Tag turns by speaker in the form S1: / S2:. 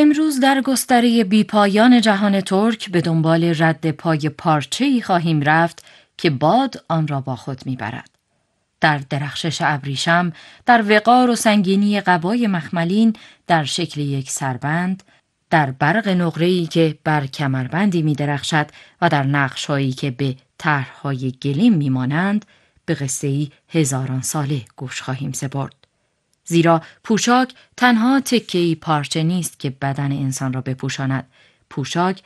S1: امروز در گستره بیپایان جهان ترک به دنبال رد پای پارچه‌ای خواهیم رفت که باد آن را با خود میبرد. در درخشش ابریشم، در وقار و سنگینی قبای مخملین در شکل یک سربند، در برق نقره‌ای که بر کمربندی می‌درخشد و در نقش‌هایی که به طرح‌های گلیم می‌مانند، به قصه‌ای هزاران ساله گوش خواهیم سپرد. زیرا پوشاک تنها تکه‌ای پارچه نیست که بدن انسان را بپوشاند. پوشاک